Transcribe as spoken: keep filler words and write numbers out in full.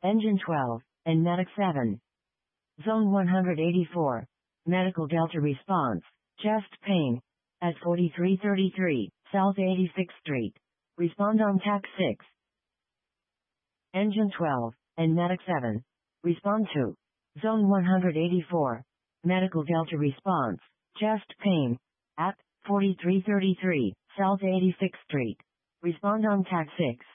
Engine twelve, and Medic seven. Zone one hundred eighty-four. Medical Delta response. Chest pain. At forty-three thirty-three, South eighty-sixth Street. Respond on T A C six. Engine twelve, and Medic seven. Respond to. Zone one hundred eighty-four. Medical Delta response. Chest pain. At forty-three thirty-three, South eighty-sixth Street. Respond on T A C six.